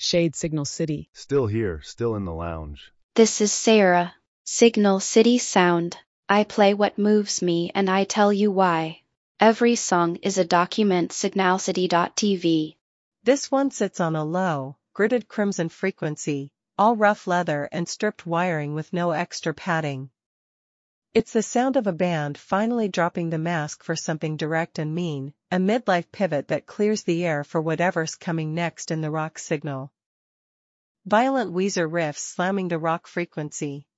Shade Signal City. Still here, still in the lounge. This is Sarah. Signal City Sound. I play what moves me and I tell you why. Every song is a document. Signalcity.tv. This one sits on a low, gridded crimson frequency, all rough leather and stripped wiring with no extra padding. It's the sound of a band finally dropping the mask for something direct and mean, a midlife pivot that clears the air for whatever's coming next in the rock signal. Violent Weezer riffs slamming the rock frequency,